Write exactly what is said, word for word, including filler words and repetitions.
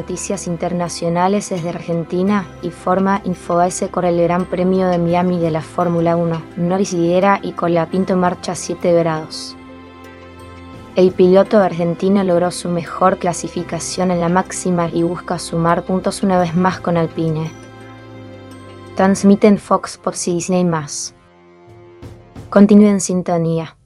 noticias internacionales desde Argentina informa Infobae con el Gran Premio de Miami de la Fórmula uno. Norris lidera y Colapinto marcha a siete grados. El piloto argentino logró su mejor clasificación en la máxima y busca sumar puntos una vez más con Alpine. Transmiten Fox Sports y Disney más. Continúe en sintonía.